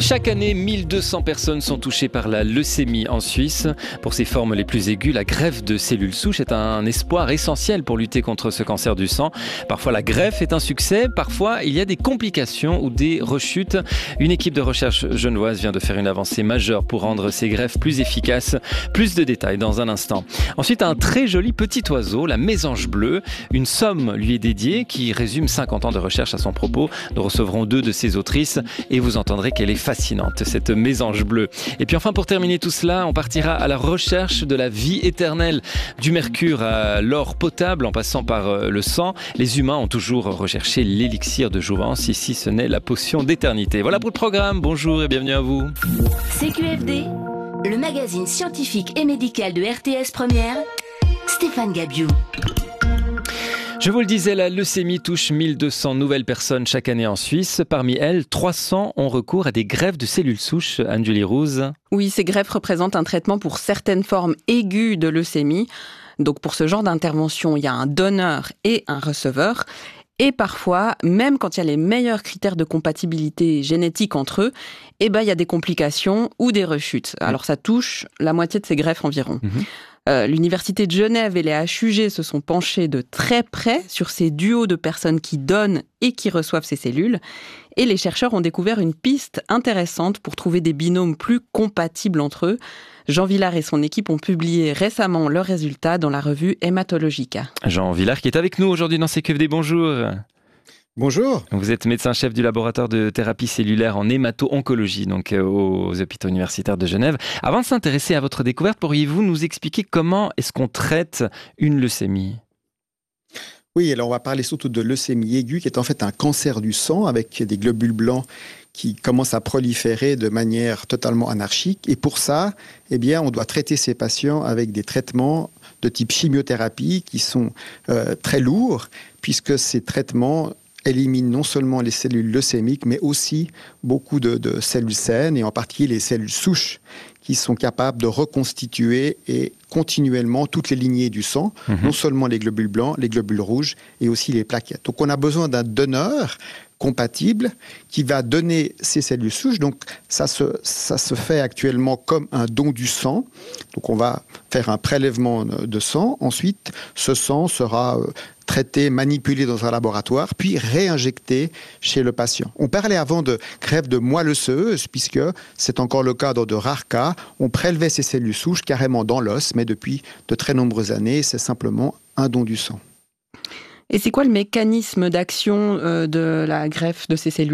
Chaque année, 1200 personnes sont touchées par la leucémie en Suisse. Pour ses formes les plus aiguës, la greffe de cellules souches est un espoir essentiel pour lutter contre ce cancer du sang. Parfois, la greffe est un succès. Parfois, il y a des complications ou des rechutes. Une équipe de recherche genevoise vient de faire une avancée majeure pour rendre ces greffes plus efficaces. Plus de détails dans un instant. Ensuite, un très joli petit oiseau, la mésange bleue. Une somme lui est dédiée qui résume 50 ans de recherche à son propos. Nous recevrons 2 de ses autrices et vous entendrez qu'elle est fascinante, cette mésange bleue. Et puis enfin, pour terminer tout cela, on partira à la recherche de la vie éternelle. Du mercure à l'or potable en passant par le sang, les humains ont toujours recherché l'élixir de jouvence. Ici, ce n'est la potion d'éternité. Voilà pour le programme. Bonjour et bienvenue à vous. CQFD, le magazine scientifique et médical de RTS Première, Stéphane Gabiou. Je vous le disais, la leucémie touche 1200 nouvelles personnes chaque année en Suisse. Parmi elles, 300 ont recours à des greffes de cellules souches. Anne-Julie Rouse. Oui, ces greffes représentent un traitement pour certaines formes aiguës de leucémie. Donc pour ce genre d'intervention, il y a un donneur et un receveur. Et parfois, même quand il y a les meilleurs critères de compatibilité génétique entre eux, il y a des complications ou des rechutes. Alors ça touche la moitié de ces greffes environ. L'Université de Genève et les HUG se sont penchés de très près sur ces duos de personnes qui donnent et qui reçoivent ces cellules. Et les chercheurs ont découvert une piste intéressante pour trouver des binômes plus compatibles entre eux. Jean Villard et son équipe ont publié récemment leurs résultats dans la revue Hematologica. Jean Villard qui est avec nous aujourd'hui dans CQFD. Bonjour. Bonjour. Vous êtes médecin-chef du laboratoire de thérapie cellulaire en hémato-oncologie, donc aux hôpitaux universitaires de Genève. Avant de s'intéresser à votre découverte, pourriez-vous nous expliquer comment est-ce qu'on traite une leucémie ? Oui, alors on va parler surtout de leucémie aiguë, qui est en fait un cancer du sang avec des globules blancs qui commencent à proliférer de manière totalement anarchique. Et pour ça, on doit traiter ces patients avec des traitements de type chimiothérapie qui sont très lourds, puisque ces traitements élimine non seulement les cellules leucémiques, mais aussi beaucoup de cellules saines, et en particulier les cellules souches, qui sont capables de reconstituer et continuellement toutes les lignées du sang, non seulement les globules blancs, les globules rouges et aussi les plaquettes. Donc on a besoin d'un donneur compatible qui va donner ces cellules souches. Donc ça se fait actuellement comme un don du sang. Donc on va faire un prélèvement de sang. Ensuite, ce sang sera traité, manipulé dans un laboratoire, puis réinjecté chez le patient. On parlait avant de greffe de moelle osseuse, puisque c'est encore le cas dans de rares cas. On prélevait ces cellules souches carrément dans l'os, mais depuis de très nombreuses années, c'est simplement un don du sang. Et c'est quoi le mécanisme d'action de la greffe de ces cellules ?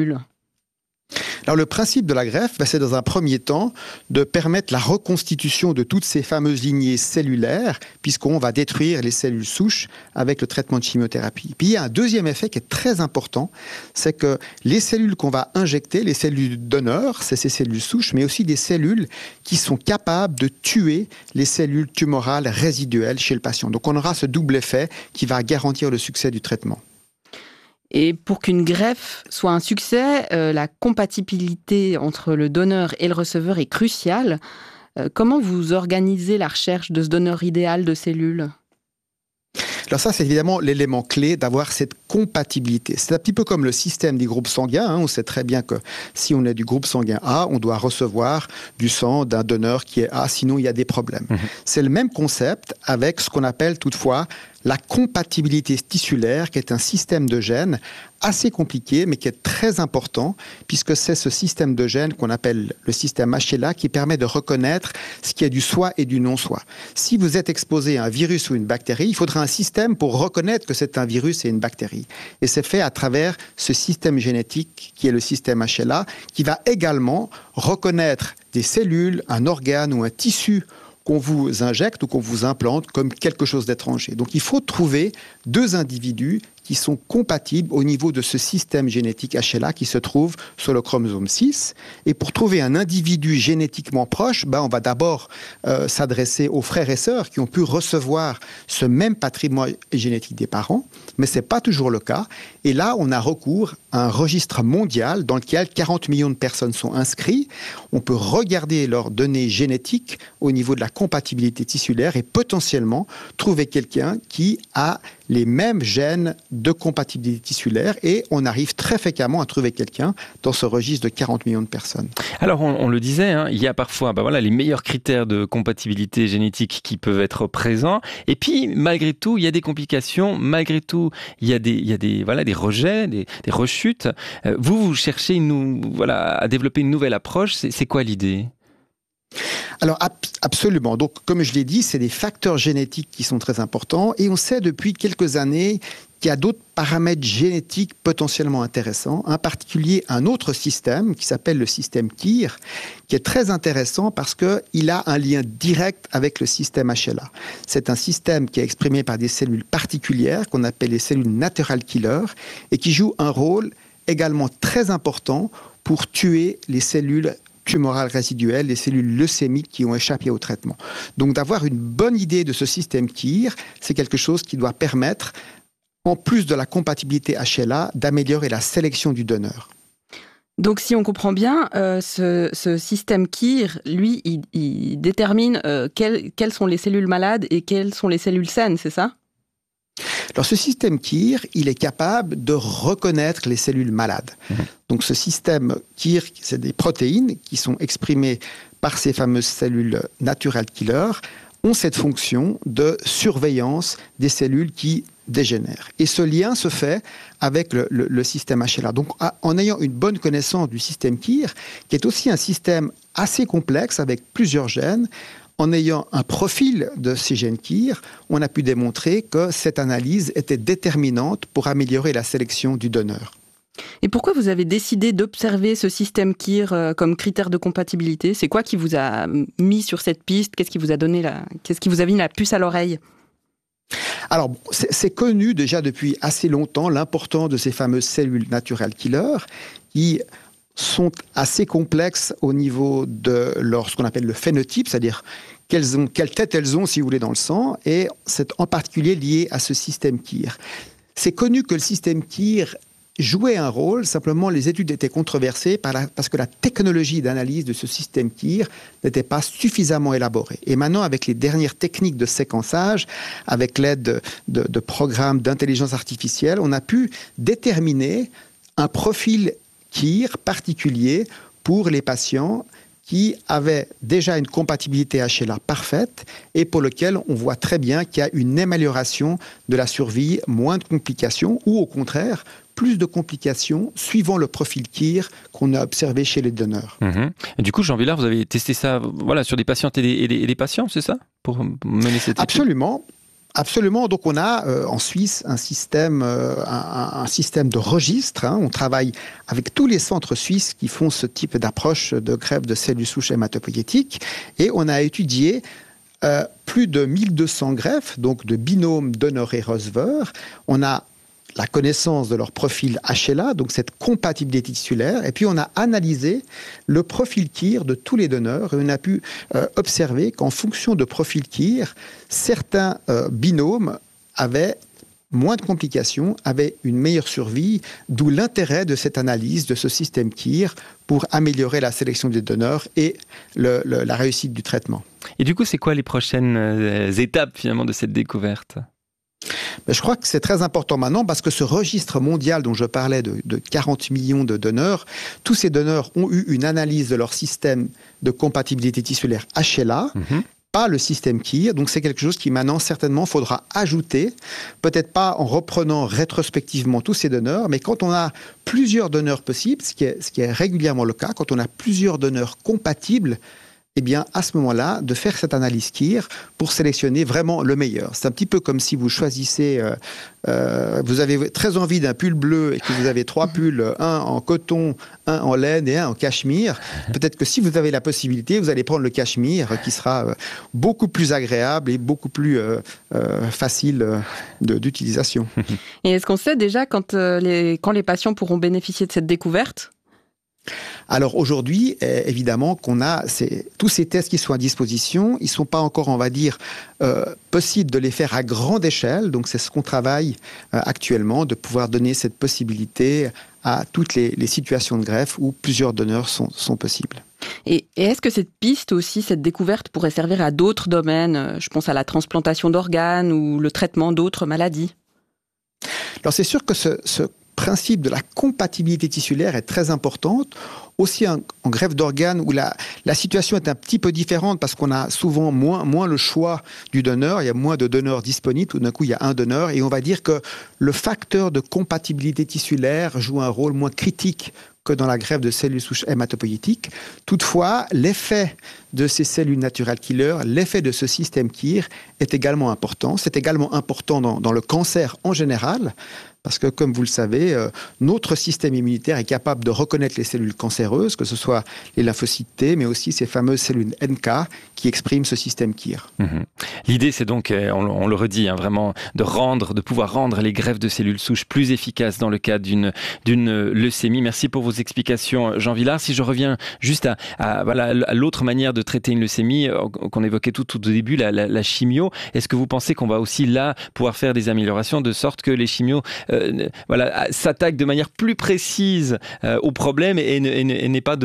Alors le principe de la greffe, c'est dans un premier temps de permettre la reconstitution de toutes ces fameuses lignées cellulaires, puisqu'on va détruire les cellules souches avec le traitement de chimiothérapie. Puis il y a un deuxième effet qui est très important, c'est que les cellules qu'on va injecter, les cellules donneurs, c'est ces cellules souches, mais aussi des cellules qui sont capables de tuer les cellules tumorales résiduelles chez le patient. Donc on aura ce double effet qui va garantir le succès du traitement. Et pour qu'une greffe soit un succès, la compatibilité entre le donneur et le receveur est cruciale. Comment vous organisez la recherche de ce donneur idéal de cellules ? Alors ça, c'est évidemment l'élément clé d'avoir cette compatibilité. C'est un petit peu comme le système des groupes sanguins. On sait très bien que si on est du groupe sanguin A, on doit recevoir du sang d'un donneur qui est A, sinon il y a des problèmes. C'est le même concept avec ce qu'on appelle toutefois la compatibilité tissulaire, qui est un système de gènes assez compliqué, mais qui est très important, puisque c'est ce système de gènes qu'on appelle le système HLA qui permet de reconnaître ce qui est du soi et du non-soi. Si vous êtes exposé à un virus ou une bactérie, il faudra un système pour reconnaître que c'est un virus et une bactérie. Et c'est fait à travers ce système génétique qui est le système HLA, qui va également reconnaître des cellules, un organe ou un tissu qu'on vous injecte ou qu'on vous implante comme quelque chose d'étranger. Donc il faut trouver 2 individus qui sont compatibles au niveau de ce système génétique HLA qui se trouve sur le chromosome 6. Et pour trouver un individu génétiquement proche, on va d'abord s'adresser aux frères et sœurs qui ont pu recevoir ce même patrimoine génétique des parents, mais ce n'est pas toujours le cas. Et là, on a recours à un registre mondial dans lequel 40 millions de personnes sont inscrites. On peut regarder leurs données génétiques au niveau de la compatibilité tissulaire et potentiellement trouver quelqu'un qui a les mêmes gènes de compatibilité tissulaire et on arrive très fréquemment à trouver quelqu'un dans ce registre de 40 millions de personnes. Alors, on le disait, hein, il y a parfois les meilleurs critères de compatibilité génétique qui peuvent être présents. Et puis, malgré tout, il y a des complications. Malgré tout, il y a des rejets, des rechutes. Vous cherchez à développer une nouvelle approche. C'est quoi l'idée ? Alors absolument. Donc comme je l'ai dit, c'est des facteurs génétiques qui sont très importants et on sait depuis quelques années qu'il y a d'autres paramètres génétiques potentiellement intéressants, en particulier un autre système qui s'appelle le système KIR, qui est très intéressant parce qu'il a un lien direct avec le système HLA. C'est un système qui est exprimé par des cellules particulières qu'on appelle les cellules natural killers et qui joue un rôle également très important pour tuer les cellules tumorales résiduelles, les cellules leucémiques qui ont échappé au traitement. Donc d'avoir une bonne idée de ce système KIR, c'est quelque chose qui doit permettre, en plus de la compatibilité HLA, d'améliorer la sélection du donneur. Donc si on comprend bien, ce système KIR, lui, il détermine quelles sont les cellules malades et quelles sont les cellules saines, c'est ça ? Alors ce système KIR, il est capable de reconnaître les cellules malades. Donc ce système KIR, c'est des protéines qui sont exprimées par ces fameuses cellules natural killers, ont cette fonction de surveillance des cellules qui dégénèrent. Et ce lien se fait avec le système HLA. Donc en ayant une bonne connaissance du système KIR, qui est aussi un système assez complexe avec plusieurs gènes, en ayant un profil de ces gènes KIR, on a pu démontrer que cette analyse était déterminante pour améliorer la sélection du donneur. Et pourquoi vous avez décidé d'observer ce système KIR comme critère de compatibilité ? C'est quoi qui vous a mis sur cette piste ? Qu'est-ce qui vous a mis la puce à l'oreille ? Alors, c'est connu déjà depuis assez longtemps l'importance de ces fameuses cellules natural killers qui sont assez complexes au niveau de ce qu'on appelle le phénotype, c'est-à-dire quelle tête elles ont, si vous voulez, dans le sang, et c'est en particulier lié à ce système KIR. C'est connu que le système KIR jouait un rôle, simplement les études étaient controversées parce que la technologie d'analyse de ce système KIR n'était pas suffisamment élaborée. Et maintenant, avec les dernières techniques de séquençage, avec l'aide de programmes d'intelligence artificielle, on a pu déterminer un profil KIR particulier pour les patients qui avaient déjà une compatibilité HLA parfaite et pour lequel on voit très bien qu'il y a une amélioration de la survie, moins de complications ou au contraire, plus de complications suivant le profil KIR qu'on a observé chez les donneurs. Et du coup, Jean Villard, vous avez testé ça voilà, sur des patientes et des patients, c'est ça, pour mener cette étude ? Absolument. Absolument. Donc, on a en Suisse un système de registre. On travaille avec tous les centres suisses qui font ce type d'approche de greffe de cellules souches hématopoïétiques. Et on a étudié plus de 1200 greffes, donc de binômes donneur et receveur. On a la connaissance de leur profil HLA, donc cette compatibilité tissulaire, et puis on a analysé le profil KIR de tous les donneurs et on a pu observer qu'en fonction de profil KIR, certains binômes avaient moins de complications, avaient une meilleure survie, d'où l'intérêt de cette analyse de ce système KIR pour améliorer la sélection des donneurs et la réussite du traitement. Et du coup, c'est quoi les prochaines étapes finalement de cette découverte ? Mais je crois que c'est très important maintenant parce que ce registre mondial dont je parlais de 40 millions de donneurs, tous ces donneurs ont eu une analyse de leur système de compatibilité tissulaire HLA, pas le système KIR. Donc c'est quelque chose qui maintenant certainement faudra ajouter, peut-être pas en reprenant rétrospectivement tous ces donneurs, mais quand on a plusieurs donneurs possibles, ce qui est régulièrement le cas, quand on a plusieurs donneurs compatibles, eh bien, à ce moment-là, de faire cette analyse KIR pour sélectionner vraiment le meilleur. C'est un petit peu comme si vous choisissez, vous avez très envie d'un pull bleu et que vous avez 3 pulls, un en coton, un en laine et un en cachemire. Peut-être que si vous avez la possibilité, vous allez prendre le cachemire qui sera beaucoup plus agréable et beaucoup plus facile d'utilisation. Et est-ce qu'on sait déjà quand les patients pourront bénéficier de cette découverte ? Alors aujourd'hui, évidemment qu'on a tous ces tests qui sont à disposition, ils ne sont pas encore, on va dire, possibles de les faire à grande échelle. Donc c'est ce qu'on travaille actuellement, de pouvoir donner cette possibilité à toutes les situations de greffe où plusieurs donneurs sont possibles. Et est-ce que cette piste aussi, cette découverte pourrait servir à d'autres domaines ? Je pense à la transplantation d'organes ou le traitement d'autres maladies. Alors c'est sûr que ce principe de la compatibilité tissulaire est très importante. Aussi en greffe d'organes où la situation est un petit peu différente parce qu'on a souvent moins le choix du donneur, il y a moins de donneurs disponibles, tout d'un coup il y a un donneur et on va dire que le facteur de compatibilité tissulaire joue un rôle moins critique que dans la greffe de cellules souches hématopoïétiques. Toutefois, l'effet de ces cellules natural killer, l'effet de ce système KIR est également important. C'est également important dans le cancer en général, parce que, comme vous le savez, notre système immunitaire est capable de reconnaître les cellules cancéreuses, que ce soit les lymphocytes T, mais aussi ces fameuses cellules NK qui expriment ce système KIR. L'idée, c'est donc, on le redit, vraiment de pouvoir rendre les greffes de cellules souches plus efficaces dans le cas d'une leucémie. Merci pour vos explications, Jean Villard. Si je reviens juste à l'autre manière de traiter une leucémie qu'on évoquait tout au début, la chimio, est-ce que vous pensez qu'on va aussi là pouvoir faire des améliorations de sorte que les chimios s'attaquent de manière plus précise au problème et n'aient pas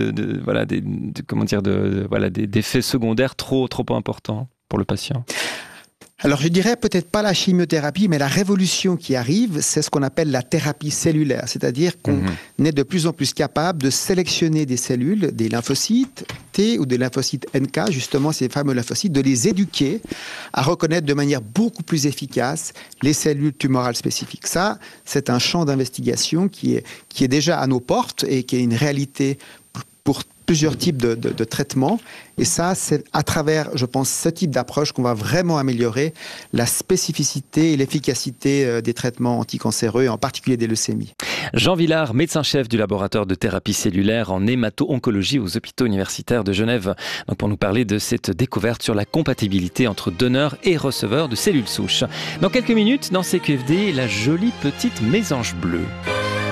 d'effets secondaires trop importants pour le patient? Alors je dirais peut-être pas la chimiothérapie, mais la révolution qui arrive, c'est ce qu'on appelle la thérapie cellulaire. C'est-à-dire qu'on est de plus en plus capable de sélectionner des cellules, des lymphocytes T ou des lymphocytes NK, justement ces fameux lymphocytes, de les éduquer à reconnaître de manière beaucoup plus efficace les cellules tumorales spécifiques. Ça, c'est un champ d'investigation qui est déjà à nos portes et qui est une réalité pour plusieurs types de traitements. Et ça, c'est à travers, je pense, ce type d'approche qu'on va vraiment améliorer la spécificité et l'efficacité des traitements anticancéreux, et en particulier des leucémies. Jean Villard, médecin-chef du laboratoire de thérapie cellulaire en hémato-oncologie aux hôpitaux universitaires de Genève, donc pour nous parler de cette découverte sur la compatibilité entre donneurs et receveurs de cellules souches. Dans quelques minutes, dans CQFD, la jolie petite mésange bleue.